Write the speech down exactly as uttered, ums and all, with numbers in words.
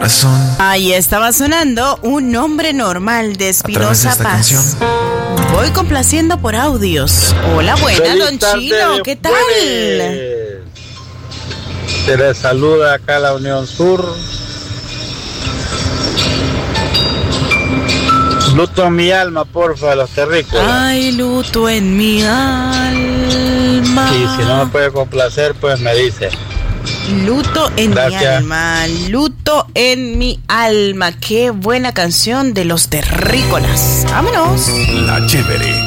corazón. Ahí estaba sonando Un hombre normal de Espinoza Paz. Canción. Voy complaciendo por audios. Hola, buena, don Chino, ¿qué tal? Se les saluda acá la Unión Sur. Luto en mi alma, porfa, de los terrícolas. Ay, luto en mi alma. Y si no me puede complacer, pues me dice. Luto en Gracias. mi alma, luto en mi alma. Qué buena canción de los terrícolas. Vámonos. La Chévere.